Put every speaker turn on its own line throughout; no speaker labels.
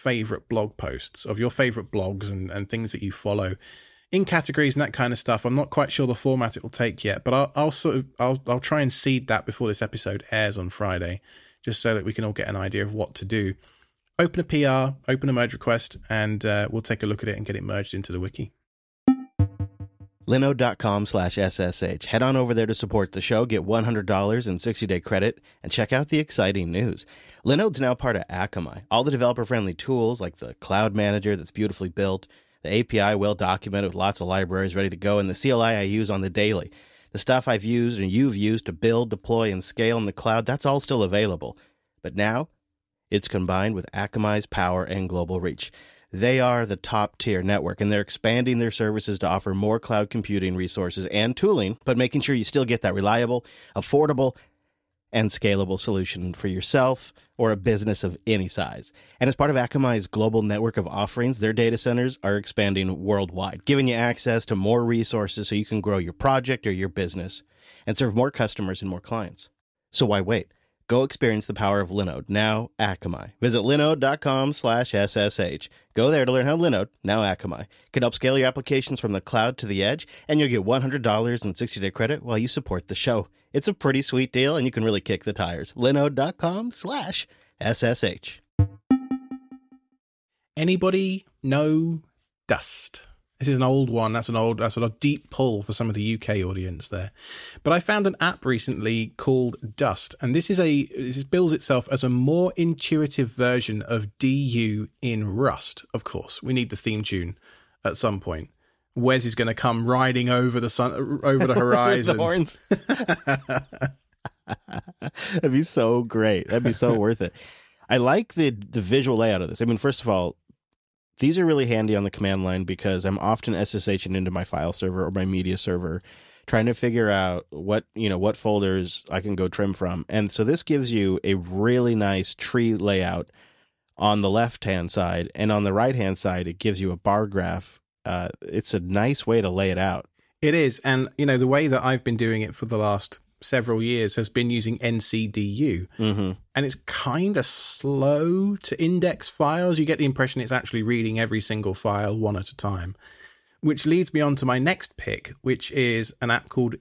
favorite blog posts, of your favorite blogs and things that you follow in categories and that kind of stuff. I'm not quite sure the format it will take yet, but I'll try and seed that before this episode airs on Friday, just so that we can all get an idea of what to do. Open a PR, open a merge request, and we'll take a look at it and get it merged into the wiki.
Linode.com/SSH. Head on over there to support the show, get $100 in 60-day credit, and check out the exciting news. Linode's now part of Akamai. All the developer-friendly tools, like the Cloud Manager that's beautifully built, the API well-documented with lots of libraries ready to go, and the CLI I use on the daily. The stuff I've used and you've used to build, deploy, and scale in the cloud, that's all still available. But now, it's combined with Akamai's power and global reach. They are the top-tier network, and they're expanding their services to offer more cloud computing resources and tooling, but making sure you still get that reliable, affordable, and scalable solution for yourself or a business of any size. And as part of Akamai's global network of offerings, their data centers are expanding worldwide, giving you access to more resources so you can grow your project or your business and serve more customers and more clients. So why wait? Go experience the power of Linode, now Akamai. Visit linode.com/SSH. Go there to learn how Linode, now Akamai, can upscale your applications from the cloud to the edge, and you'll get $100 in 60-day credit while you support the show. It's a pretty sweet deal, and you can really kick the tires. Linode.com/SSH.
Anybody know Dust? This is an old one. That's a deep pull for some of the UK audience there. But I found an app recently called Dust, and this bills itself as a more intuitive version of DU in Rust. Of course, we need the theme tune at some point. Wes is going to come riding over the horizon.
The horns. That'd be so great. That'd be so worth it. I like the visual layout of this. I mean, first of all, these are really handy on the command line because I'm often SSHing into my file server or my media server, trying to figure out what folders I can go trim from. And so this gives you a really nice tree layout on the left-hand side, and on the right-hand side, it gives you a bar graph. It's a nice way to lay it out.
It is. And, the way that I've been doing it for the last several years has been using NCDU.
Mm-hmm.
And it's kind of slow to index files. You get the impression it's actually reading every single file one at a time, which leads me on to my next pick, which is an app called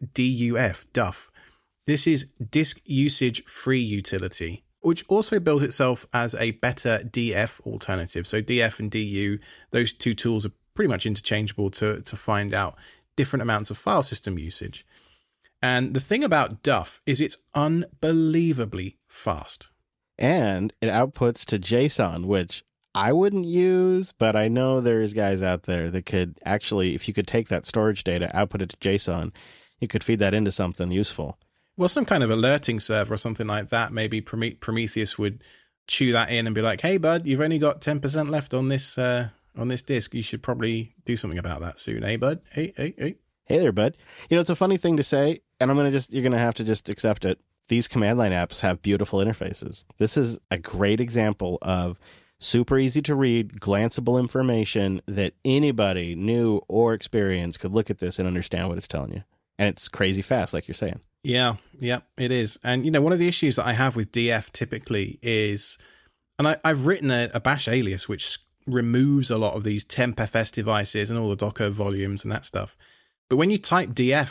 Duff. This is disk usage free utility, which also bills itself as a better DF alternative. So DF and DU, those two tools are pretty much interchangeable to find out different amounts of file system usage. And the thing about Duff is it's unbelievably fast.
And it outputs to JSON, which I wouldn't use, but I know there's guys out there that could actually, if you could take that storage data, output it to JSON, you could feed that into something useful.
Well, some kind of alerting server or something like that. Maybe Prometheus would chew that in and be like, hey, bud, you've only got 10% left on this disk. You should probably do something about that soon, eh, bud? Hey.
Hey there, bud. It's a funny thing to say, and you're going to have to just accept it. These command line apps have beautiful interfaces. This is a great example of super easy to read, glanceable information that anybody new or experienced could look at this and understand what it's telling you. And it's crazy fast, like you're saying.
Yeah, it is. And, one of the issues that I have with DF typically is, and I've written a bash alias which removes a lot of these tempfs devices and all the Docker volumes and that stuff. But when you type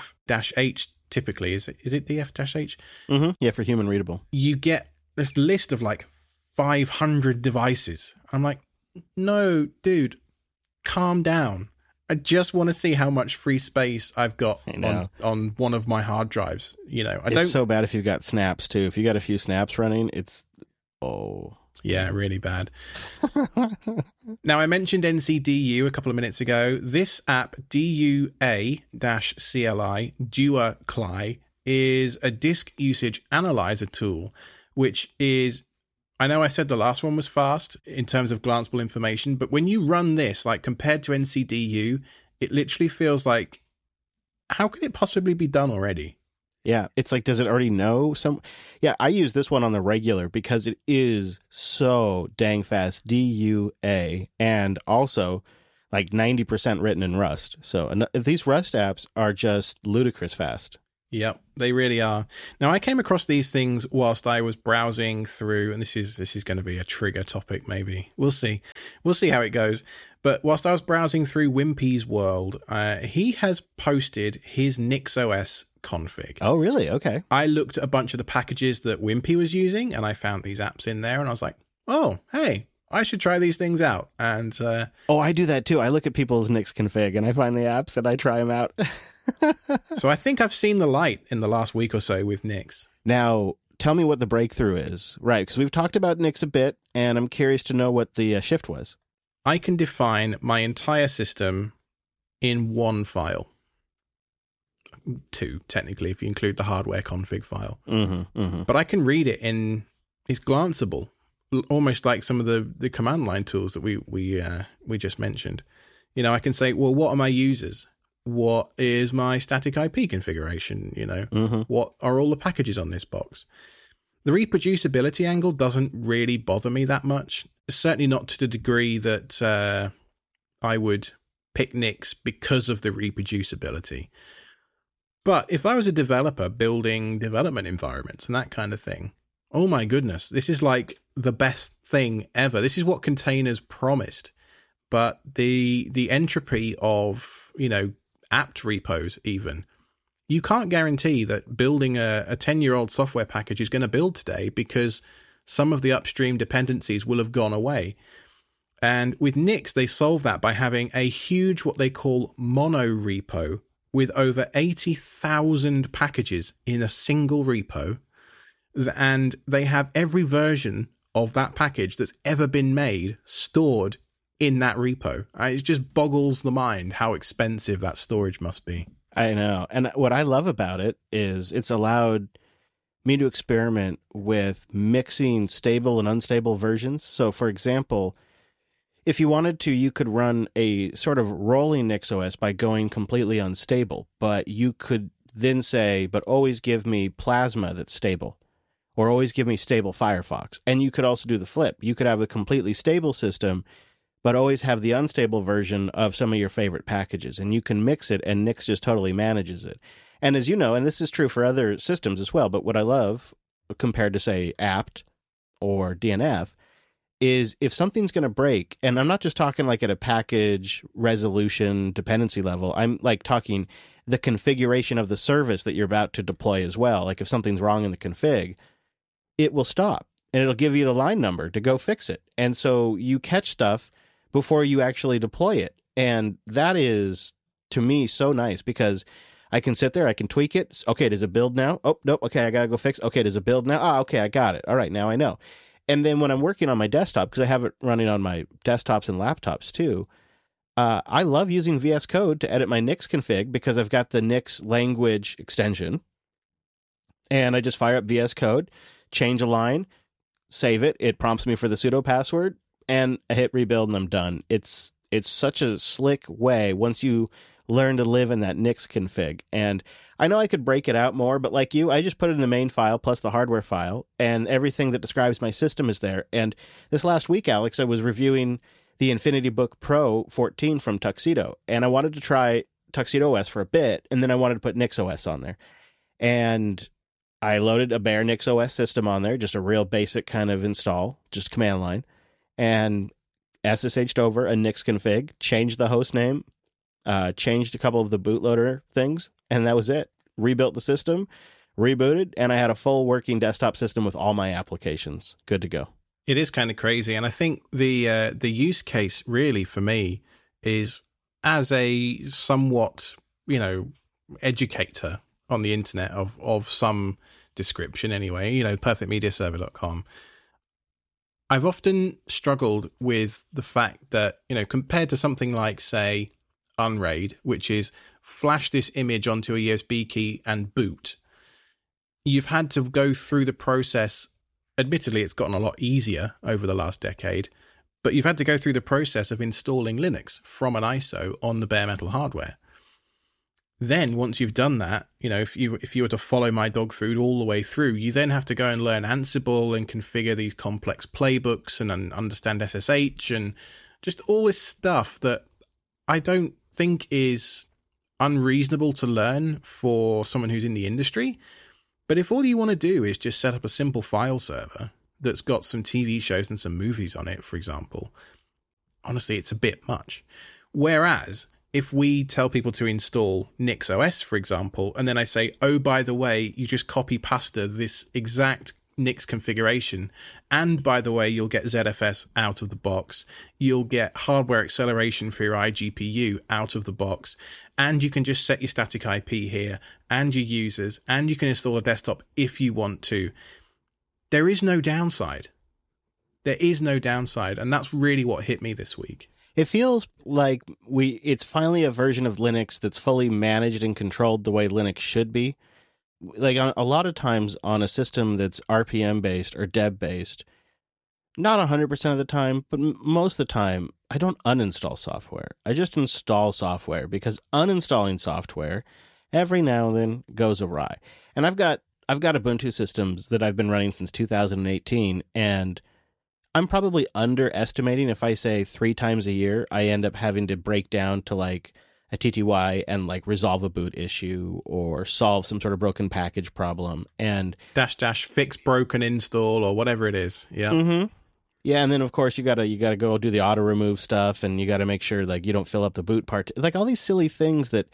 df-h, typically, is it df-h?
Mm-hmm. Yeah, for human readable.
You get this list of like 500 devices. I'm like, no, dude, calm down. I just want to see how much free space I've got on one of my hard drives.
It's so bad if you've got snaps too. If you got a few snaps running,
yeah, really bad. Now, I mentioned NCDU a couple of minutes ago. This app, DUA-CLI, DuaCLI, is a disk usage analyzer tool, which is, I know I said the last one was fast in terms of glanceable information, but when you run this, like compared to NCDU, it literally feels like, how could it possibly be done already?
Yeah, it's like, does it already know some? Yeah, I use this one on the regular because it is so dang fast, DUA, and also like 90% written in Rust. So these Rust apps are just ludicrous fast.
Yep, they really are. Now, I came across these things whilst I was browsing through, and this is going to be a trigger topic, maybe. We'll see. We'll see how it goes. But whilst I was browsing through Wimpy's world, he has posted his NixOS config.
Oh, really? Okay.
I looked at a bunch of the packages that Wimpy was using, and I found these apps in there, and I was like, oh, hey, I should try these things out. And
I do that too. I look at people's Nix config, and I find the apps, and I try them out.
So I think I've seen the light in the last week or so with Nix.
Now, tell me what the breakthrough is. Right, because we've talked about Nix a bit, and I'm curious to know what the shift was.
I can define my entire system in one file. 2, technically, if you include the hardware config file. But I can read it it's glanceable, almost like some of the command line tools that we just mentioned. You know, I can say, well, what are my users? What is my static IP configuration? You know, what are all the packages on this box? The reproducibility angle doesn't really bother me that much. Certainly not to the degree that I would pick Nix because of the reproducibility. But if I was a developer building development environments and that kind of thing, oh my goodness, this is like the best thing ever. This is what containers promised. But the entropy of, you know, apt repos even, you can't guarantee that building a 10-year-old software package is going to build today because some of the upstream dependencies will have gone away. And with Nix, they solve that by having a huge, what they call mono repo with over 80,000 packages in a single repo. And they have every version of that package that's ever been made stored in that repo. It just boggles the mind how expensive that storage must be.
I know. And what I love about it is it's allowed me to experiment with mixing stable and unstable versions. So, for example, if you wanted to, you could run a sort of rolling NixOS by going completely unstable, but you could then say, but always give me Plasma that's stable, or always give me stable Firefox. And you could also do the flip. You could have a completely stable system, but always have the unstable version of some of your favorite packages. And you can mix it, and Nix just totally manages it. And as you know, and this is true for other systems as well, but what I love, compared to, say, apt or DNF, is if something's going to break, and I'm not just talking like at a package resolution dependency level, I'm like talking the configuration of the service that you're about to deploy as well. Like if something's wrong in the config, it will stop, and it'll give you the line number to go fix it. And so you catch stuff before you actually deploy it. And that is, to me, so nice because I can sit there, I can tweak it. Okay, does it build now? Oh, nope. Okay, I got to go fix. Okay, does it build now? Ah, okay, I got it. All right, now I know. And then when I'm working on my desktop, because I have it running on my desktops and laptops too, I love using VS Code to edit my Nix config because I've got the Nix language extension. And I just fire up VS Code, change a line, save it. It prompts me for the sudo password, and I hit rebuild and I'm done. It's such a slick way once you learn to live in that Nix config. And I know I could break it out more, but like you, I just put it in the main file plus the hardware file, and everything that describes my system is there. And this last week, Alex, I was reviewing the Infinity Book Pro 14 from Tuxedo, and I wanted to try Tuxedo OS for a bit, and then I wanted to put NixOS on there. And I loaded a bare NixOS system on there, just a real basic kind of install, just command line, and SSH'd over a Nix config, changed the host name, changed a couple of the bootloader things, and that was it. Rebuilt the system, rebooted, and I had a full working desktop system with all my applications. Good to go.
It is kind of crazy. And I think the use case really for me is as a somewhat, you know, educator on the internet of some description anyway, you know, perfectmediaserver.com. I've often struggled with the fact that, you know, compared to something like, say, Unraid, which is flash this image onto a USB key and boot, you've had to go through the process. Admittedly, it's gotten a lot easier over the last decade, but you've had to go through the process of installing Linux from an ISO on the bare metal hardware. Then once you've done that, you know, if you were to follow my dog food all the way through, you then have to go and learn Ansible and configure these complex playbooks and understand SSH and just all this stuff that I don't think is unreasonable to learn for someone who's in the industry. But if all you want to do is just set up a simple file server that's got some TV shows and some movies on it, for example, honestly, it's a bit much. Whereas if we tell people to install NixOS, for example, and then I say, oh, by the way, you just copy pasta this exact Nix configuration, and by the way, you'll get ZFS out of the box, you'll get hardware acceleration for your iGPU out of the box, and you can just set your static IP here, and your users, and you can install a desktop if you want to. There is no downside. There is no downside, and that's really what hit me this week.
It feels like it's finally a version of Linux that's fully managed and controlled the way Linux should be. Like a lot of times on a system that's RPM based or Deb based, not 100% of the time, but most of the time, I don't uninstall software. I just install software because uninstalling software every now and then goes awry. And I've got Ubuntu systems that I've been running since 2018, and I'm probably underestimating if I say 3 times a year I end up having to break down to like a TTY and like resolve a boot issue or solve some sort of broken package problem and
-- fix broken install or whatever it is. Yeah.
Mm-hmm. Yeah, and then of course you gotta go do the auto remove stuff, and you gotta make sure like you don't fill up the boot part, like all these silly things that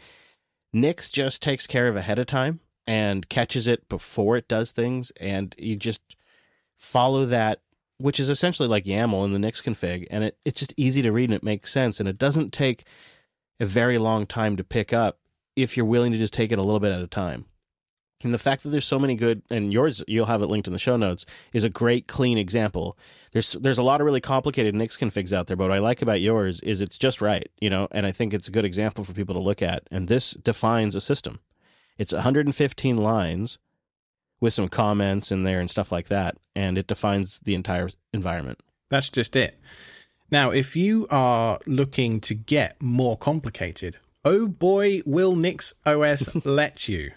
Nix just takes care of ahead of time and catches it before it does things, and you just follow that, which is essentially like YAML in the Nix config, and it's just easy to read and it makes sense, and it doesn't take a very long time to pick up if you're willing to just take it a little bit at a time. And the fact that there's so many good, and yours, you'll have it linked in the show notes, is a great, clean example. There's a lot of really complicated Nix configs out there, but what I like about yours is it's just right, and I think it's a good example for people to look at. And this defines a system. It's 115 lines with some comments in there and stuff like that, and it defines the entire environment.
That's just it. Now, if you are looking to get more complicated, oh boy, will NixOS let you.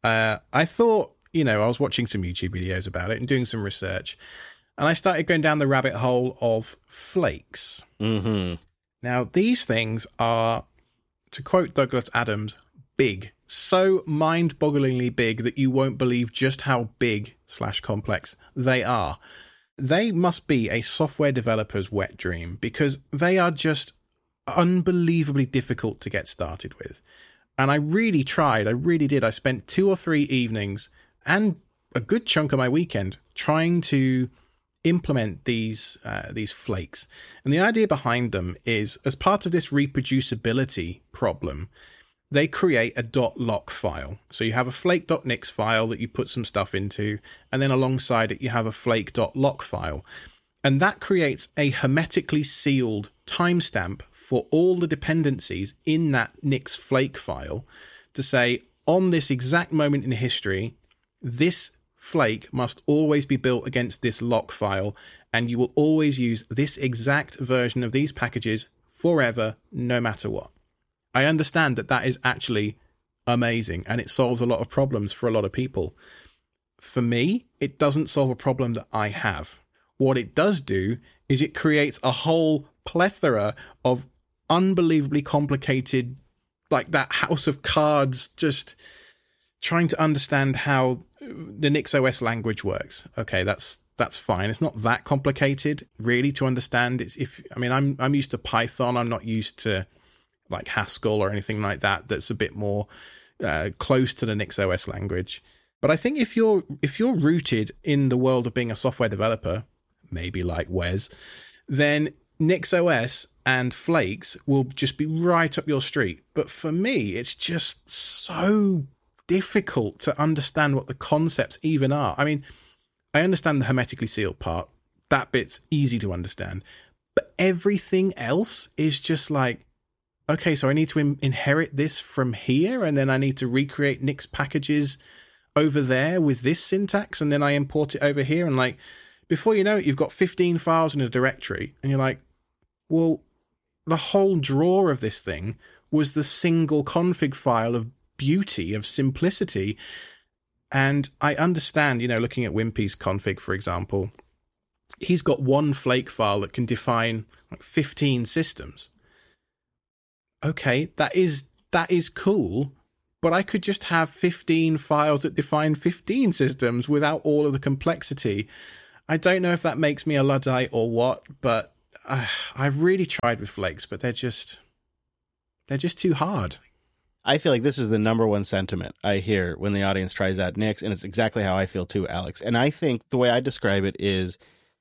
I thought, I was watching some YouTube videos about it and doing some research, and I started going down the rabbit hole of flakes.
Mm-hmm.
Now, these things are, to quote Douglas Adams, big. So mind-bogglingly big that you won't believe just how big / complex they are. They must be a software developer's wet dream because they are just unbelievably difficult to get started with. And I really tried. I really did. I spent 2 or 3 evenings and a good chunk of my weekend trying to implement these flakes. And the idea behind them is, as part of this reproducibility problem, they create a .lock file. So you have a flake.nix file that you put some stuff into, and then alongside it you have a flake.lock file. And that creates a hermetically sealed timestamp for all the dependencies in that Nix flake file to say, on this exact moment in history, this flake must always be built against this lock file, and you will always use this exact version of these packages forever, no matter what. I understand that is actually amazing, and it solves a lot of problems for a lot of people. For me, it doesn't solve a problem that I have. What it does do is it creates a whole plethora of unbelievably complicated, like that house of cards, just trying to understand how the NixOS language works. Okay, that's fine. It's not that complicated, really, to understand. I'm used to Python. I'm not used to like Haskell or anything like that. That's a bit more close to the NixOS language. But I think if you're rooted in the world of being a software developer, maybe like Wes, then NixOS and Flakes will just be right up your street. But for me, it's just so difficult to understand what the concepts even are. I mean, I understand the hermetically sealed part. That bit's easy to understand. But everything else is just like, okay, so I need to inherit this from here, and then I need to recreate Nix packages over there with this syntax, and then I import it over here, and like, before you know it, you've got 15 files in a directory, and you're like, well, the whole drawer of this thing was the single config file of beauty, of simplicity. And I understand, looking at Wimpy's config, for example, he's got one flake file that can define like 15 systems. Okay, that is that is cool, but I could just have 15 files that define 15 systems without all of the complexity. I don't know if that makes me a Luddite or what, but I've really tried with Flakes, but they're just too hard.
I feel like this is the number one sentiment I hear when the audience tries out Nix, and it's exactly how I feel too, Alex. And I think the way I describe it is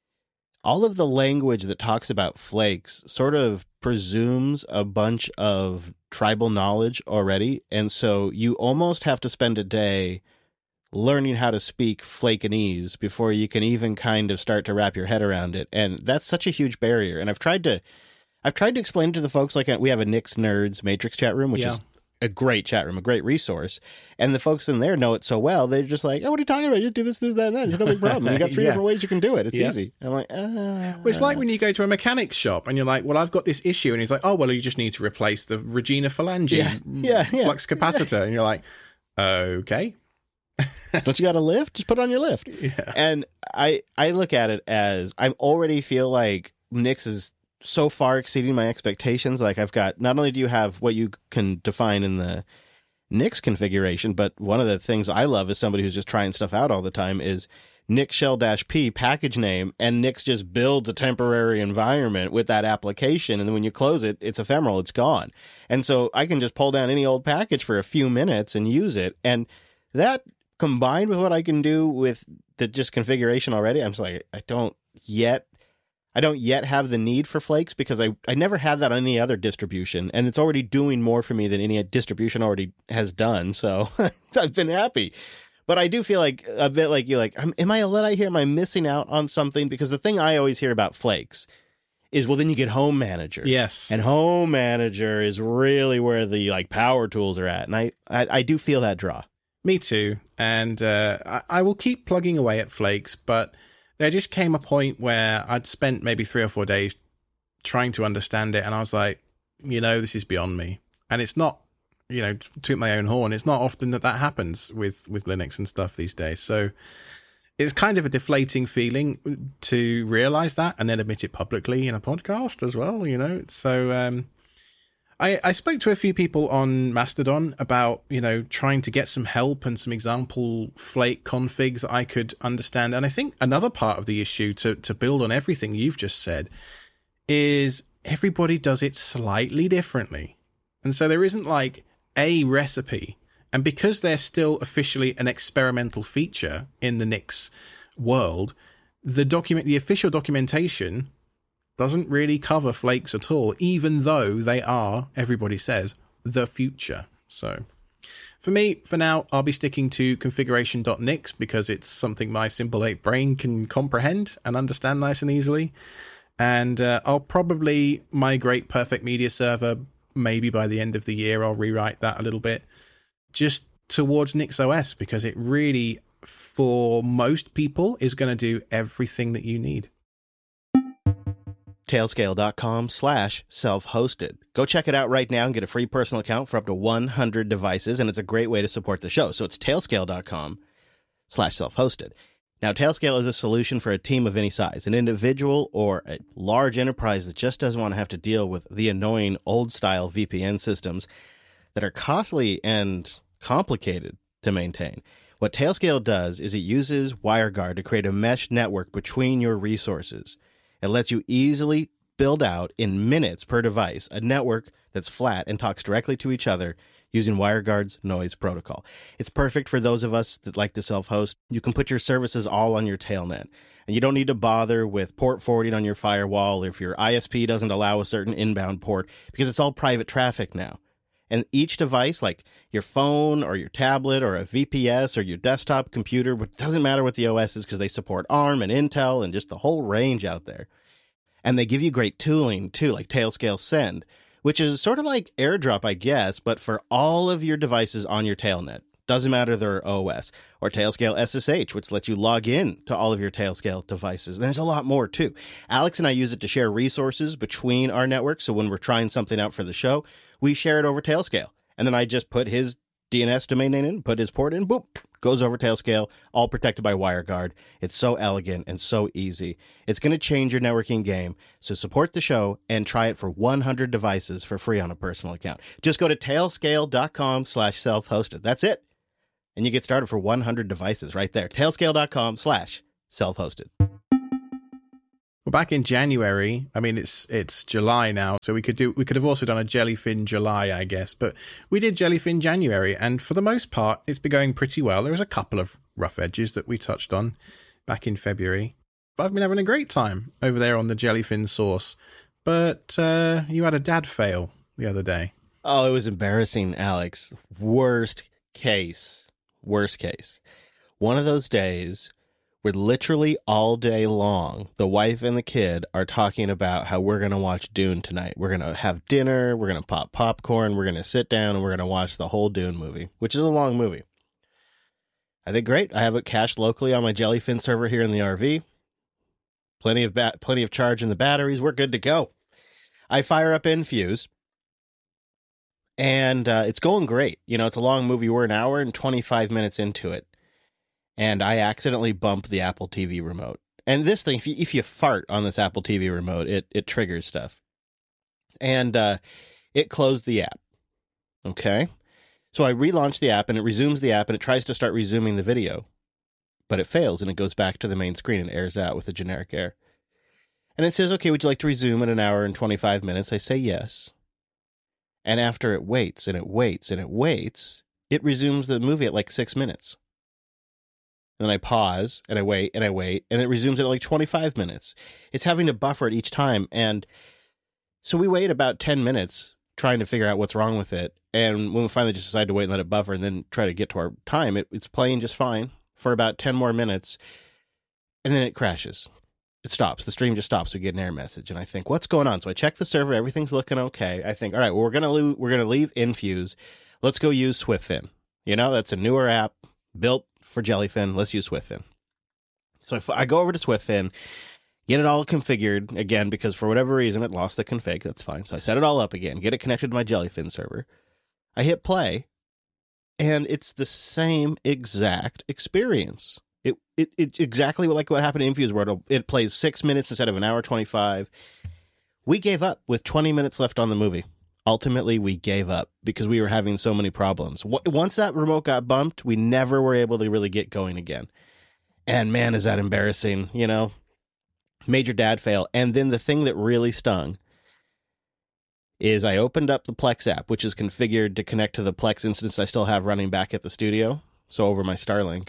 all of the language that talks about Flakes sort of presumes a bunch of tribal knowledge already, and so you almost have to spend a day learning how to speak Flakenese before you can even kind of start to wrap your head around it. And that's such a huge barrier. And I've tried to explain it to the folks, like we have a Nix Nerds Matrix chat room, which is a great chat room, a great resource. And the folks in there know it so well, they're just like, oh, what are you talking about? Just do this, that, and that. It's no big problem. You got 3 different ways you can do it. It's easy. And I'm like,
Well, it's like when you go to a mechanic's shop and you're like, well, I've got this issue. And he's like, oh, well, you just need to replace the Regina Phalange flux capacitor. And you're like, okay.
Don't you got a lift? Just put it on your lift. Yeah. And I look at it as I already feel like Nix is so far exceeding my expectations. Like I've got, not only do you have what you can define in the Nix configuration, but one of the things I love as somebody who's just trying stuff out all the time is Nix shell-p package name, and Nix just builds a temporary environment with that application. And then when you close it, it's ephemeral, it's gone. And so I can just pull down any old package for a few minutes and use it. And that combined with what I can do with the just configuration already, I'm just like, I don't yet have the need for Flakes because I never had that on any other distribution, and it's already doing more for me than any distribution already has done. So I've been happy. But I do feel like a bit like you, like, am I a Luddite here? Am I missing out on something? Because the thing I always hear about Flakes is, well, then you get Home Manager.
Yes.
And Home Manager is really where the like power tools are at. And I do feel that draw.
Me too. And I will keep plugging away at Flakes, but there just came a point where I'd spent maybe 3 or 4 days trying to understand it. And I was like, this is beyond me. And it's not, toot my own horn. It's not often that happens with Linux and stuff these days. So it's kind of a deflating feeling to realize that and then admit it publicly in a podcast as well, So I spoke to a few people on Mastodon about, trying to get some help and some example Flake configs that I could understand. And I think another part of the issue, to build on everything you've just said, is everybody does it slightly differently. And so there isn't like a recipe. And because they're still officially an experimental feature in the Nix world, the official documentation doesn't really cover Flakes at all, even though they are, everybody says, the future. So for me, for now, I'll be sticking to configuration.nix because it's something my Simple 8 brain can comprehend and understand nice and easily. And I'll probably migrate Perfect Media Server. Maybe by the end of the year, I'll rewrite that a little bit just towards NixOS, because it really, for most people, is going to do everything that you need.
Tailscale.com/self-hosted. Go check it out right now and get a free personal account for up to 100 devices, and it's a great way to support the show. So it's tailscale.com/self-hosted. Now, Tailscale is a solution for a team of any size, an individual or a large enterprise that just doesn't want to have to deal with the annoying old-style VPN systems that are costly and complicated to maintain. What Tailscale does is it uses WireGuard to create a mesh network between your resources. It lets you easily build out, in minutes per device, a network that's flat and talks directly to each other using WireGuard's noise protocol. It's perfect for those of us that like to self-host. You can put your services all on your tailnet, and you don't need to bother with port forwarding on your firewall if your ISP doesn't allow a certain inbound port, because it's all private traffic now. And each device, like your phone or your tablet or a VPS or your desktop computer, it doesn't matter what the OS is because they support ARM and Intel and just the whole range out there. And they give you great tooling too, like Tailscale Send, which is sort of like AirDrop, I guess, but for all of your devices on your tailnet. Doesn't matter their OS. Or Tailscale SSH, which lets you log in to all of your Tailscale devices. There's a lot more, too. Alex and I use it to share resources between our networks, so when we're trying something out for the show, we share it over Tailscale. And then I just put his DNS domain name in, put his port in, boop, goes over Tailscale, all protected by WireGuard. It's so elegant and so easy. It's going to change your networking game. So support the show and try it for 100 devices for free on a personal account. Just go to tailscale.com/self-hosted. That's it. And you get started for 100 devices right there. tailscale.com/self-hosted.
Well, back in January, I mean, it's July now, so we could have also done a Jellyfin July, I guess, but we did Jellyfin January, and for the most part, it's been going pretty well. There was a couple of rough edges that we touched on back in February, but I've been having a great time over there on the Jellyfin source. But you had a dad fail the other day.
Oh, it was embarrassing, Alex. Worst case. One of those days where literally all day long, the wife and the kid are talking about how we're going to watch Dune tonight. We're going to have dinner, we're going to pop popcorn, we're going to sit down, and we're going to watch the whole Dune movie, which is a long movie. I think great. I have it cached locally on my Jellyfin server here in the RV. Plenty of charge in the batteries. We're good to go. I fire up Infuse, and it's going great. You know, it's a long movie. We're an hour and 25 minutes into it. And I accidentally bumped the Apple TV remote. And this thing, if you fart on this Apple TV remote, it triggers stuff. And it closed the app. Okay? So I relaunched the app, and it resumes the app, and it tries to start resuming the video. But it fails, and it goes back to the main screen and airs out with a generic error. And it says, okay, would you like to resume in an hour and 25 minutes? I say yes. And after it waits, and it waits, and it waits, it resumes the movie at like 6 minutes. And then I pause, and I wait, and it resumes at like 25 minutes. It's having to buffer it each time. And so we wait about 10 minutes trying to figure out what's wrong with it. And when we finally just decide to wait and let it buffer and then try to get to our time, it's playing just fine for about 10 more minutes. And then it crashes. It stops. The stream just stops. We get an error message. And I think, what's going on? So I check the server. Everything's looking okay. I think, all right, well, we're going to leave Infuse. Let's go use SwiftFin. You know, that's a newer app built for Jellyfin. Let's use SwiftFin. So I go over to SwiftFin, get it all configured again, because for whatever reason it lost the config. That's fine. So I set it all up again, get it connected to my Jellyfin server. I hit play, and it's the same exact experience. It's exactly like what happened in Infuse, where it plays 6 minutes instead of an hour 25. We gave up with 20 minutes left on the movie. Ultimately, we gave up because we were having so many problems. Once that remote got bumped, we never were able to really get going again. And man, is that embarrassing, you know? Major dad fail. And then the thing that really stung is I opened up the Plex app, which is configured to connect to the Plex instance I still have running back at the studio, so over my Starlink,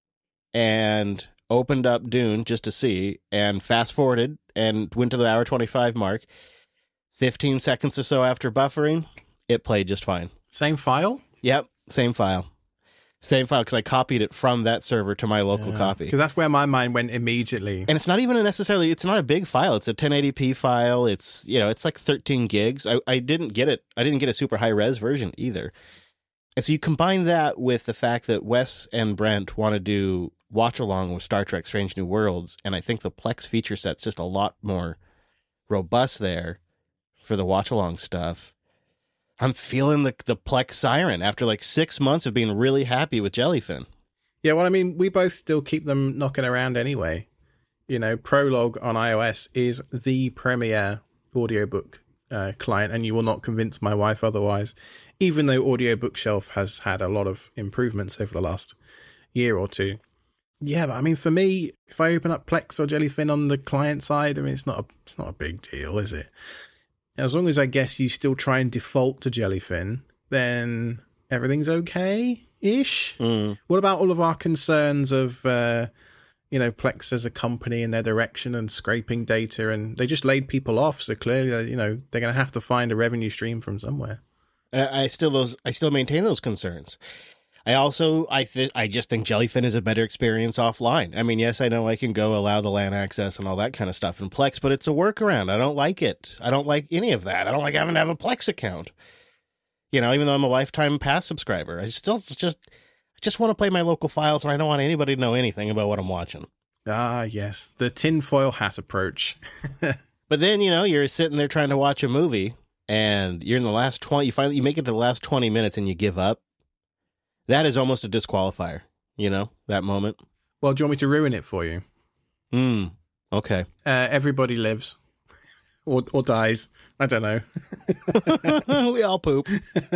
and opened up Dune just to see, and fast-forwarded and went to the hour 25 mark. 15 seconds or so after buffering, it played just fine.
Same file?
Yep, same file. Same file, because I copied it from that server to my local copy.
Because that's where my mind went immediately.
And it's not even it's not a big file. It's a 1080p file. It's, you know, it's like 13 gigs. I didn't get it. I didn't get a super high-res version either. And so you combine that with the fact that Wes and Brent want to do watch-along with Star Trek Strange New Worlds, and I think the Plex feature set's just a lot more robust there for the watch-along stuff. I'm feeling the Plex siren after like 6 months of being really happy with Jellyfin.
Yeah, well, I mean, we both still keep them knocking around anyway. You know, Prologue on iOS is the premier audiobook client, and you will not convince my wife otherwise, even though Audio Bookshelf has had a lot of improvements over the last year or two. Yeah, but I mean, for me, if I open up Plex or Jellyfin on the client side, I mean, it's not a big deal, is it? As long as I guess you still try and default to Jellyfin, then everything's okay-ish. What about all of our concerns of, Plex as a company and their direction and scraping data? And they just laid people off, so clearly, they're going to have to find a revenue stream from somewhere.
I still maintain those concerns. I just think Jellyfin is a better experience offline. I mean, yes, I know I can go allow the LAN access and all that kind of stuff in Plex, but it's a workaround. I don't like it. I don't like any of that. I don't like having to have a Plex account. You know, even though I'm a lifetime pass subscriber, I just want to play my local files, and I don't want anybody to know anything about what I'm watching.
Ah, yes, the tinfoil hat approach.
But then, you're sitting there trying to watch a movie, and you're in the last you make it to the last 20 minutes and you give up. That is almost a disqualifier. You know, that moment.
Well, do you want me to ruin it for you?
Okay.
Everybody lives or dies. I don't know.
We all poop.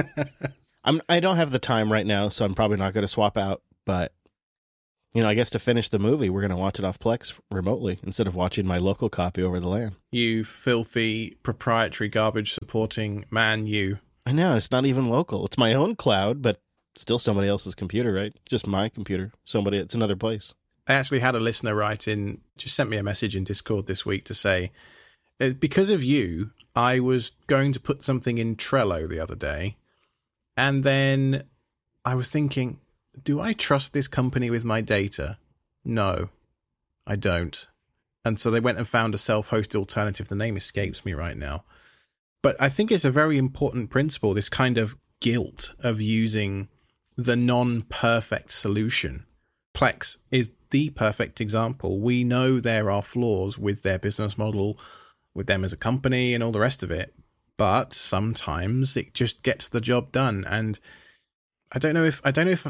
I don't have the time right now, so I'm probably not going to swap out. But, you know, I guess to finish the movie, we're going to watch it off Plex remotely instead of watching my local copy over the LAN.
You filthy proprietary garbage supporting man, you.
I know, it's not even local. It's my own cloud, but still somebody else's computer, right? Just my computer. It's another place.
I actually had a listener write in, just sent me a message in Discord this week to say, because of you, I was going to put something in Trello the other day, and then I was thinking, do I trust this company with my data? No, I don't. And so they went and found a self-hosted alternative. The name escapes me right now. But I think it's a very important principle, this kind of guilt of using the non-perfect solution. Plex is the perfect example. We know there are flaws with their business model, with them as a company and all the rest of it, but sometimes it just gets the job done. And I don't know if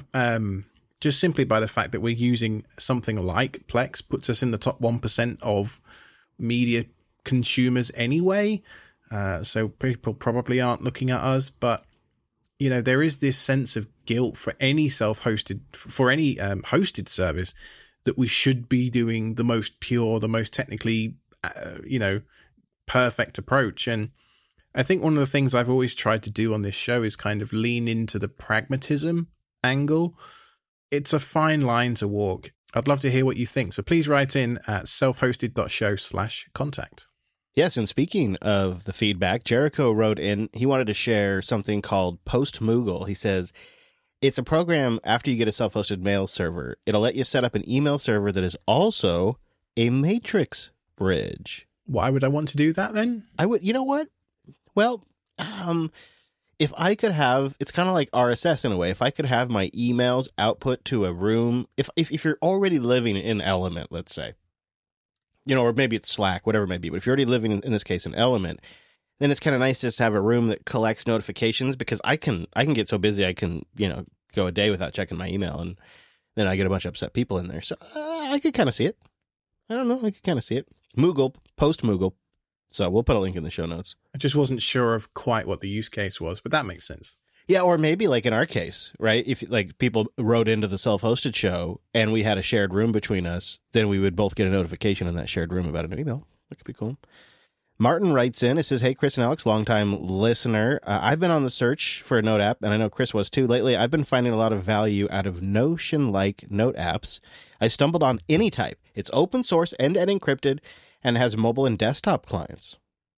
just simply by the fact that we're using something like Plex puts us in the top 1% of media consumers anyway. So people probably aren't looking at us, but you know, there is this sense of guilt for any hosted service that we should be doing the most pure, the most technically, perfect approach. And I think one of the things I've always tried to do on this show is kind of lean into the pragmatism angle. It's a fine line to walk. I'd love to hear what you think. So please write in at selfhosted.show/contact.
Yes, and speaking of the feedback, Jericho wrote in, he wanted to share something called Postmoogle. He says, it's a program after you get a self-hosted mail server. It'll let you set up an email server that is also a matrix bridge.
Why would I want to do that then?
I would, you know what? Well, if I could have, it's kind of like RSS in a way. If I could have my emails output to a room, if you're already living in Element, let's say, you know, or maybe it's Slack, whatever it may be. But if you're already living in this case in Element, then it's kind of nice just to have a room that collects notifications, because I can get so busy I can, you know, go a day without checking my email, and then I get a bunch of upset people in there. So I could kind of see it. I don't know. I could kind of see it. Moogle, Postmoogle. So we'll put a link in the show notes.
I just wasn't sure of quite what the use case was, but that makes sense.
Yeah, or maybe like in our case, right? If like people wrote into the self-hosted show and we had a shared room between us, then we would both get a notification in that shared room about a new email. That could be cool. Martin writes in, it says, hey, Chris and Alex, longtime listener. I've been on the search for a note app, and I know Chris was too. Lately, I've been finding a lot of value out of Notion-like note apps. I stumbled on AnyType. It's open source, end-to-end encrypted, and has mobile and desktop clients.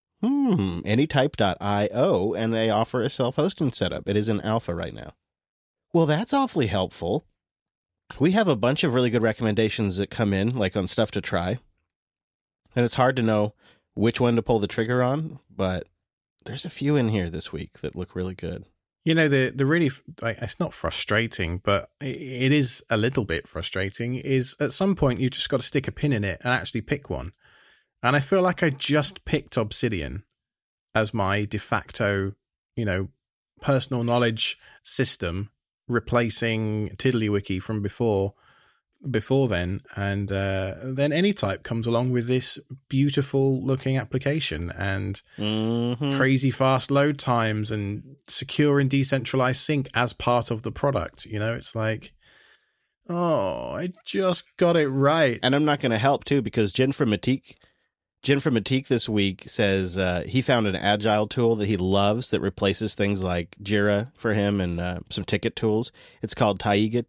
Anytype.io, and they offer a self-hosting setup. It is in alpha right now. Well, that's awfully helpful. We have a bunch of really good recommendations that come in, like on stuff to try. And it's hard to know which one to pull the trigger on, but there's a few in here this week that look really good.
You know, the really, like, it's not frustrating, but it is a little bit frustrating, is at some point you just got to stick a pin in it and actually pick one. And I feel like I just picked Obsidian as my de facto, you know, personal knowledge system, replacing TiddlyWiki from before then. And then AnyType comes along with this beautiful looking application and crazy fast load times and secure and decentralized sync as part of the product. You know, it's like, oh, I just got it right.
And I'm not going to help too, because Jen from Matique this week says he found an agile tool that he loves that replaces things like Jira for him and some ticket tools. It's called Taiga,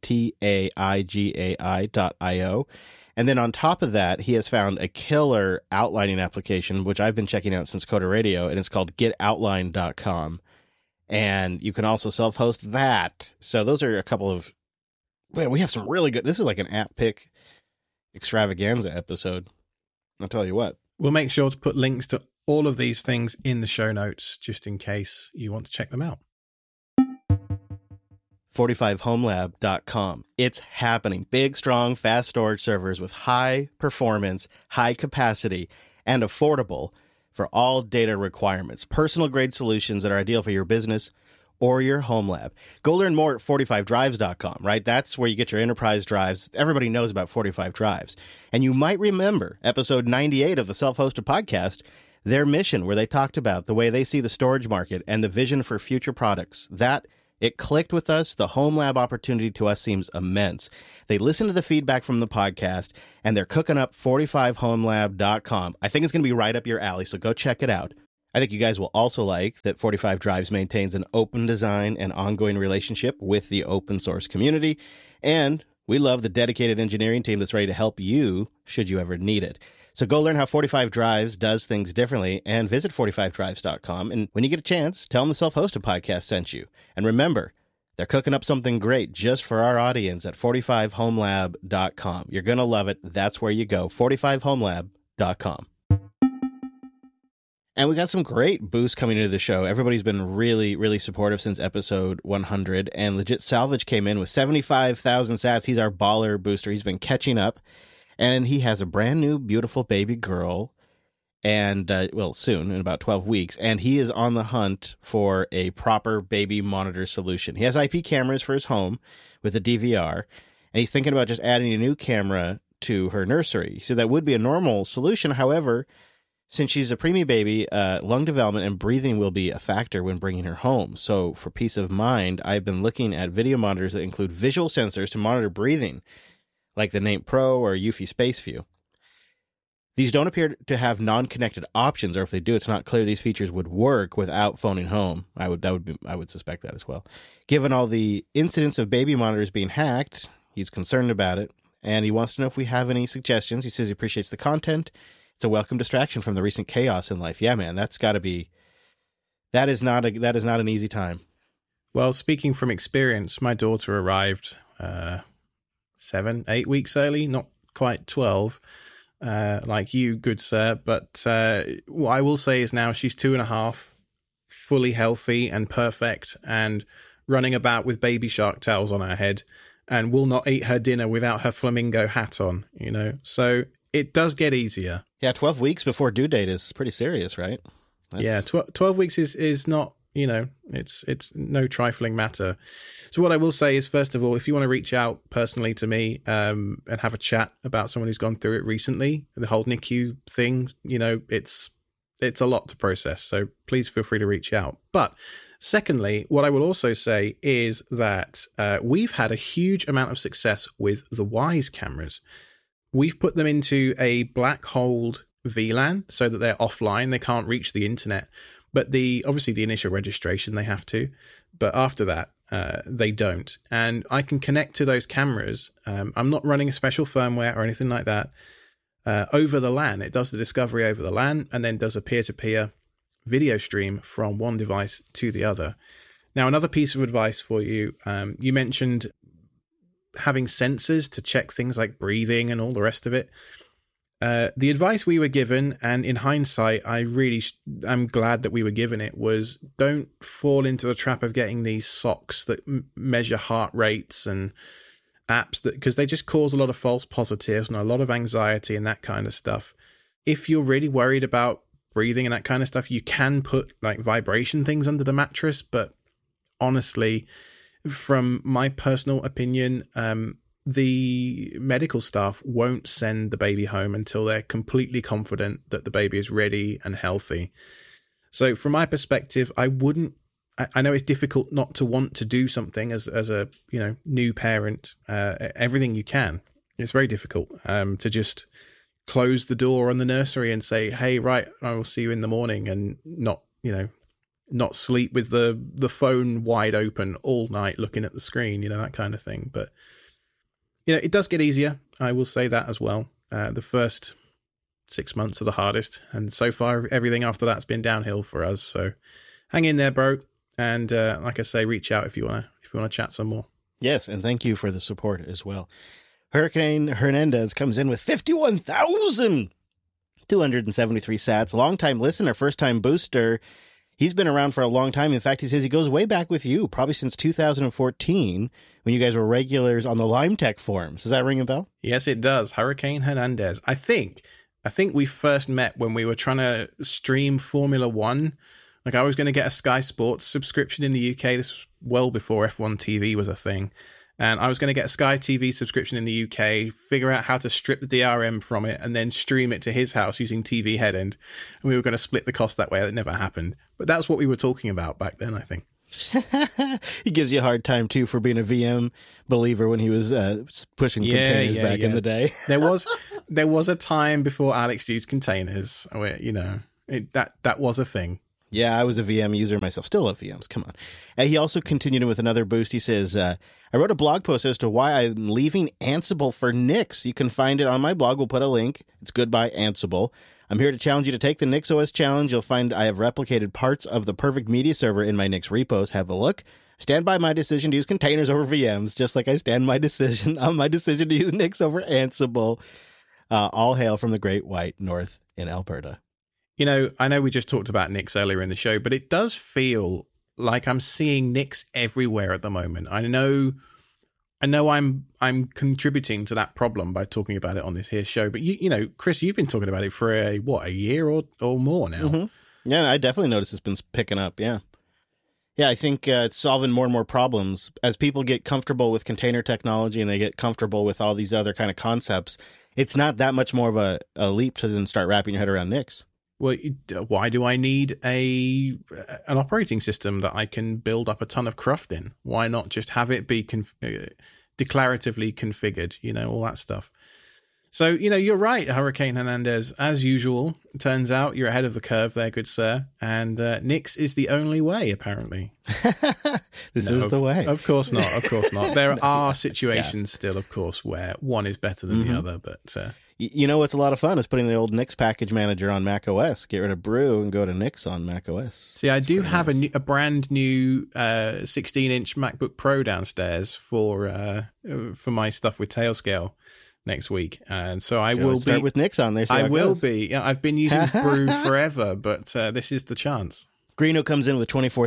TAIGAI.io. And then on top of that, he has found a killer outlining application, which I've been checking out since Coda Radio, and it's called getoutline.com. And you can also self-host that. So those are a couple of, well, we have some really good, this is like an app pick extravaganza episode. I'll tell you what.
We'll make sure to put links to all of these things in the show notes, just in case you want to check them out.
45homelab.com. It's happening. Big, strong, fast storage servers with high performance, high capacity, and affordable for all data requirements. Personal grade solutions that are ideal for your business or your home lab. Go learn more at 45drives.com, right? That's where you get your enterprise drives. Everybody knows about 45 Drives. And you might remember episode 98 of the Self-Hosted Podcast, their mission, where they talked about the way they see the storage market and the vision for future products. It clicked with us. The home lab opportunity to us seems immense. They listened to the feedback from the podcast, and they're cooking up 45homelab.com. I think it's going to be right up your alley, so go check it out. I think you guys will also like that 45 Drives maintains an open design and ongoing relationship with the open source community. And we love the dedicated engineering team that's ready to help you should you ever need it. So go learn how 45 Drives does things differently and visit 45drives.com. And when you get a chance, tell them the Self-Hosted Podcast sent you. And remember, they're cooking up something great just for our audience at 45homelab.com. You're going to love it. That's where you go, 45homelab.com. And we got some great boosts coming into the show. Everybody's been really, really supportive since episode 100. And Legit Salvage came in with 75,000 sats. He's our baller booster. He's been catching up. And he has a brand new, beautiful baby girl. And, soon, in about 12 weeks. And he is on the hunt for a proper baby monitor solution. He has IP cameras for his home with a DVR. And he's thinking about just adding a new camera to her nursery. So that would be a normal solution. However, since she's a preemie baby, lung development and breathing will be a factor when bringing her home. So for peace of mind, I've been looking at video monitors that include visual sensors to monitor breathing, like the Nape Pro or Eufy SpaceView. These don't appear to have non-connected options, or if they do, it's not clear these features would work without phoning home. I would suspect that as well. Given all the incidents of baby monitors being hacked, he's concerned about it, and he wants to know if we have any suggestions. He says he appreciates the content. It's a welcome distraction from the recent chaos in life. Yeah, man, that is not an easy time.
Well, speaking from experience, my daughter arrived 7-8 weeks early, not quite 12, like you, good sir. But what I will say is now she's 2.5, fully healthy and perfect, and running about with baby shark towels on her head, and will not eat her dinner without her flamingo hat on, So it does get easier.
Yeah, 12 weeks before due date is pretty serious, right?
Yeah, 12 weeks is not, it's no trifling matter. So what I will say is, first of all, if you want to reach out personally to me and have a chat about someone who's gone through it recently, the whole NICU thing, it's a lot to process. So please feel free to reach out. But secondly, what I will also say is that we've had a huge amount of success with the Wyze cameras. We've put them into a black holed VLAN so that they're offline. They can't reach the internet. But obviously the initial registration, they have to. But after that, they don't. And I can connect to those cameras. I'm not running a special firmware or anything like that. Over the LAN, it does the discovery over the LAN and then does a peer-to-peer video stream from one device to the other. Now, another piece of advice for you. You mentioned having sensors to check things like breathing and all the rest of it. The advice we were given, and in hindsight, I really am glad that we were given it, was don't fall into the trap of getting these socks that measure heart rates and apps, because they just cause a lot of false positives and a lot of anxiety and that kind of stuff. If you're really worried about breathing and that kind of stuff, you can put like vibration things under the mattress, but honestly, from my personal opinion, the medical staff won't send the baby home until they're completely confident that the baby is ready and healthy. So from my perspective, I know it's difficult not to want to do something as a new parent, everything you can. It's very difficult to just close the door on the nursery and say, hey, right, I will see you in the morning, and not sleep with the phone wide open all night looking at the screen, that kind of thing. But it does get easier. I will say that as well. The first 6 months are the hardest, and so far everything after that's been downhill for us. So hang in there, bro. And like I say, reach out if you wanna chat some more.
Yes, and thank you for the support as well. Hurricane Hernandez comes in with 51,273 sats. Longtime listener, first time booster. He's been around for a long time. In fact, he says he goes way back with you, probably since 2014, when you guys were regulars on the Lime Tech forums. Does that ring a bell?
Yes, it does. Hurricane Hernandez. I think we first met when we were trying to stream Formula One Like, I was going to get a Sky Sports subscription in the UK. This was well before F1 TV was a thing. And I was going to get a Sky TV subscription in the UK, figure out how to strip the DRM from it, and then stream it to his house using TV Headend. And we were going to split the cost that way. That never happened. But that's what we were talking about back then, I think.
He gives you a hard time, too, for being a VM believer when he was pushing containers back in the day.
There was a time before Alex used containers where, that was a thing.
Yeah, I was a VM user myself. Still love VMs. Come on. And he also continued with another boost. He says, I wrote a blog post as to why I'm leaving Ansible for Nix. You can find it on my blog. We'll put a link. It's Goodbye Ansible. I'm here to challenge you to take the NixOS challenge. You'll find I have replicated parts of the perfect media server in my Nix repos. Have a look. Stand by my decision to use containers over VMs, just like I stand my decision to use Nix over Ansible. All hail from the Great White North in Alberta.
I know we just talked about Nix earlier in the show, but it does feel like I'm seeing Nix everywhere at the moment. I know I'm contributing to that problem by talking about it on this here show, but Chris, you've been talking about it for a year or more now.
Mm-hmm. Yeah, I definitely noticed it's been picking up. Yeah, I think it's solving more and more problems as people get comfortable with container technology and they get comfortable with all these other kind of concepts. It's not that much more of a leap to then start wrapping your head around Nix.
Well, why do I need an operating system that I can build up a ton of cruft in? Why not just have it be declaratively configured, all that stuff. So, you're right, Hurricane Hernandez. As usual, it turns out you're ahead of the curve there, good sir. And Nix is the only way, apparently.
This is the way.
Of course not. Of course not. There are situations still, of course, where one is better than the other, but...
what's a lot of fun is putting the old Nix package manager on Mac OS. Get rid of Brew and go to Nix on Mac OS.
See, I do have a brand new 16-inch MacBook Pro downstairs for my stuff with Tailscale next week, and so I will
start with Nix on there.
I will be. Yeah, I've been using Brew forever, but this is the chance.
Greeno comes in with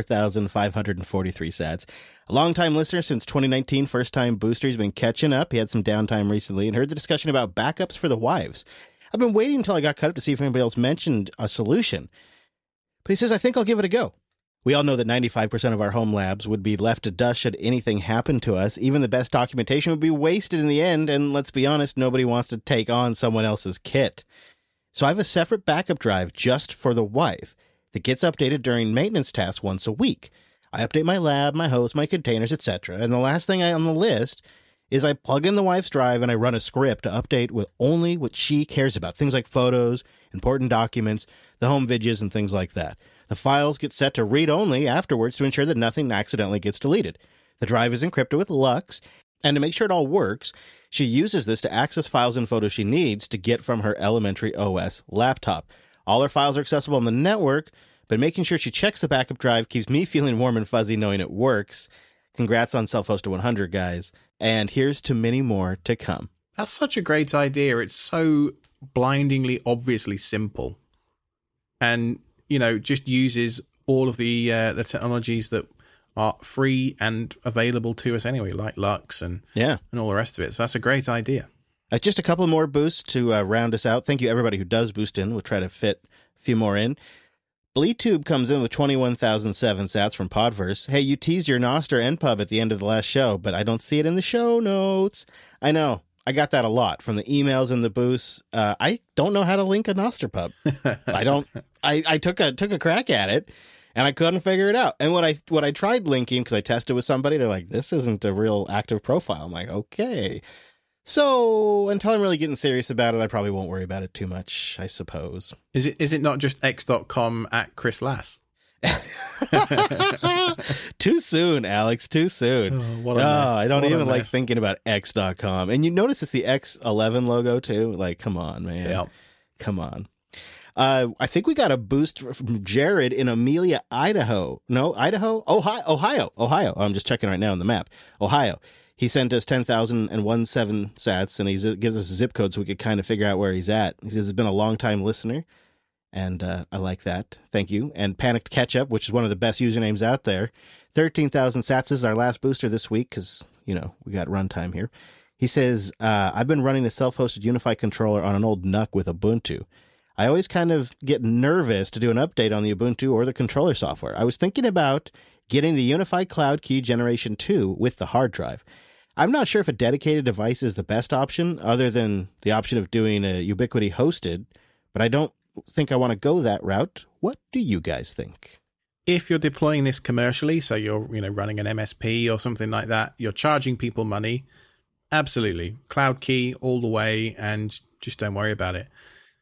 24,543 sats. A long-time listener since 2019, first-time booster. He's been catching up. He had some downtime recently and heard the discussion about backups for the wives. I've been waiting until I got cut up to see if anybody else mentioned a solution. But he says, I think I'll give it a go. We all know that 95% of our home labs would be left to dust should anything happen to us. Even the best documentation would be wasted in the end, and let's be honest, nobody wants to take on someone else's kit. So I have a separate backup drive just for the wife that gets updated during maintenance tasks once a week. I update my lab, my host, my containers, etc. And the last thing on the list is I plug in the wife's drive and I run a script to update with only what she cares about. Things like photos, important documents, the home vidges, and things like that. The files get set to read-only afterwards to ensure that nothing accidentally gets deleted. The drive is encrypted with LUKS, and to make sure it all works, she uses this to access files and photos she needs to get from her elementary OS laptop. All her files are accessible on the network, but making sure she checks the backup drive keeps me feeling warm and fuzzy knowing it works. Congrats on Self-Hosted 100, guys. And here's to many more to come.
That's such a great idea. It's so blindingly, obviously simple. And, just uses all of the technologies that are free and available to us anyway, like LUKS and all the rest of it. So that's a great idea.
Just a couple more boosts to round us out. Thank you, everybody who does boost in. We'll try to fit a few more in. BleedTube comes in with 21,007 sats from Podverse. Hey, you teased your Nostr NPub at the end of the last show, but I don't see it in the show notes. I know. I got that a lot from the emails and the boosts. I don't know how to link a Nostr pub. I took a crack at it, and I couldn't figure it out. And what I tried linking, because I tested with somebody, they're like, this isn't a real active profile. I'm like, okay. So until I'm really getting serious about it, I probably won't worry about it too much, I suppose.
Is it not just x.com at Chris Lass?
Too soon, Alex, too soon. I don't even like thinking about x.com. And you notice it's the X11 logo too? Like, come on, man.
Yep.
Come on. I think we got a boost from Jared in Amelia, Idaho. No, Idaho? Ohio. I'm just checking right now on the map. Ohio. He sent us 10,017 sats, and he gives us a zip code so we could kind of figure out where he's at. He says he's been a long-time listener, and I like that. Thank you. And Panicked Ketchup, which is one of the best usernames out there. 13,000 sats is our last booster this week because, we got runtime here. He says, I've been running a self-hosted Unify controller on an old NUC with Ubuntu. I always kind of get nervous to do an update on the Ubuntu or the controller software. I was thinking about getting the UniFi Cloud Key Generation 2 with the hard drive. I'm not sure if a dedicated device is the best option, other than the option of doing a Ubiquiti hosted, but I don't think I want to go that route. What do you guys think?
If you're deploying this commercially, so you're running an MSP or something like that, you're charging people money, absolutely. Cloud Key all the way, and just don't worry about it.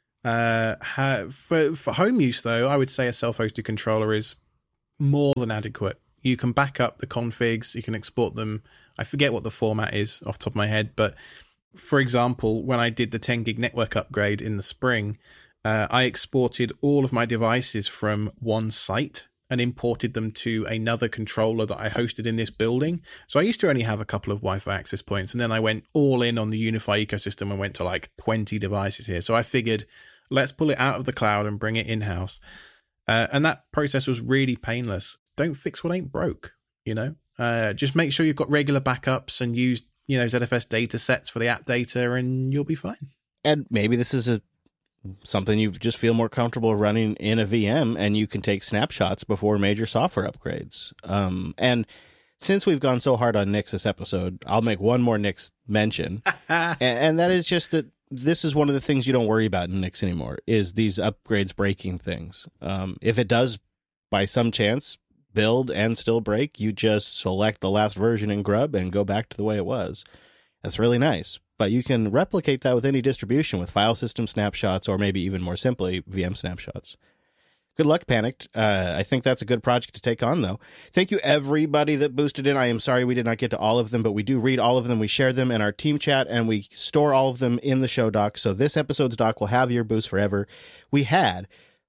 For home use, though, I would say a self-hosted controller is more than adequate. You can back up the configs, you can export them. I forget what the format is off the top of my head, but for example, when I did the 10 gig network upgrade in the spring, I exported all of my devices from one site and imported them to another controller that I hosted in this building. So I used to only have a couple of Wi-Fi access points, and then I went all in on the UniFi ecosystem and went to like 20 devices here. So I figured, let's pull it out of the cloud and bring it in-house. And that process was really painless. Don't fix what ain't broke, just make sure you've got regular backups and use, ZFS data sets for the app data, and you'll be fine.
And maybe this is something you just feel more comfortable running in a VM, and you can take snapshots before major software upgrades. And since we've gone so hard on Nix this episode, I'll make one more Nix mention. And that is just that this is one of the things you don't worry about in Nix anymore, is these upgrades breaking things. If it does, by some chance, build and still break, you just select the last version in Grub and go back to the way it was. That's really nice. But you can replicate that with any distribution, with file system snapshots, or maybe even more simply, VM snapshots. Good luck, Panicked. I think that's a good project to take on, though. Thank you, everybody that boosted in. I am sorry we did not get to all of them, but we do read all of them. We share them in our team chat, and we store all of them in the show doc. So this episode's doc will have your boost forever. We had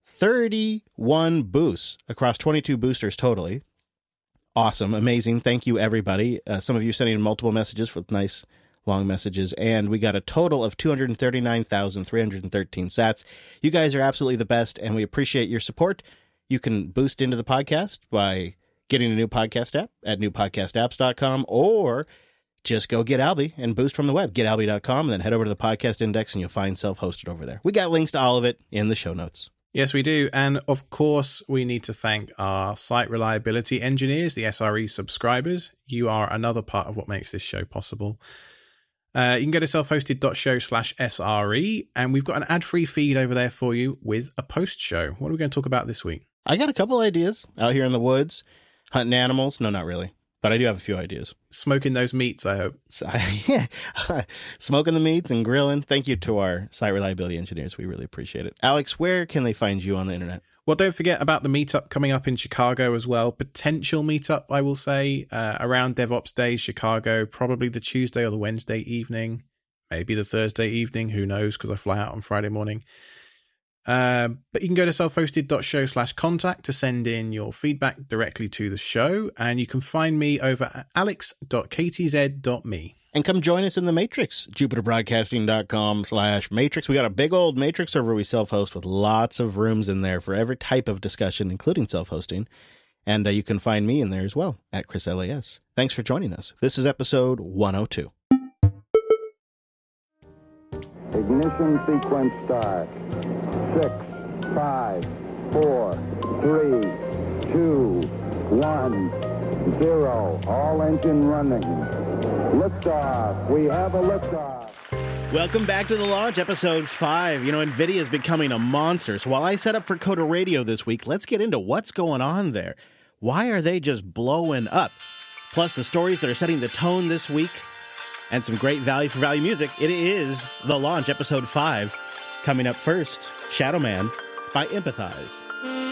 31 boosts across 22 boosters totally. Awesome. Amazing. Thank you, everybody. Some of you sending multiple messages with nice long messages, and we got a total of 239,313 sats. You guys are absolutely the best, and we appreciate your support. You can boost into the podcast by getting a new podcast app at newpodcastapps.com, or just go get Alby and boost from the web, getalby.com, and then head over to the podcast index, and you'll find self-hosted over there. We got links to all of it in the show notes.
Yes, we do. And of course, we need to thank our site reliability engineers, the SRE subscribers. You are another part of what makes this show possible. You can go to selfhosted.show/SRE, and we've got an ad-free feed over there for you with a post-show. What are we going to talk about this week?
I got a couple ideas out here in the woods, hunting animals. No, not really, but I do have a few ideas.
Smoking those meats, I hope.
Yeah, smoking the meats and grilling. Thank you to our site reliability engineers. We really appreciate it. Alex, where can they find you on the internet?
Well, don't forget about the meetup coming up in Chicago as well. Potential meetup, I will say, around DevOps Day, Chicago, probably the Tuesday or the Wednesday evening, maybe the Thursday evening. Who knows? Because I fly out on Friday morning. But you can go to selfhosted.show/contact to send in your feedback directly to the show. And you can find me over at alex.ktz.me.
And come join us in the Matrix, jupiterbroadcasting.com/Matrix. We got a big old Matrix server we self-host with lots of rooms in there for every type of discussion, including self-hosting. And you can find me in there as well, at Chris LAS. Thanks for joining us. This is episode 102.
Ignition sequence start. 6, 5, 4, 3, 2, 1, 0. All engine running. Liftoff. We have a liftoff.
Welcome back to The Launch, episode 5. NVIDIA is becoming a monster. So while I set up for Coda Radio this week, let's get into what's going on there. Why are they just blowing up? Plus the stories that are setting the tone this week, and some great value for value music. It is The Launch, episode 5. Coming up first, Shadow Man by Empathize.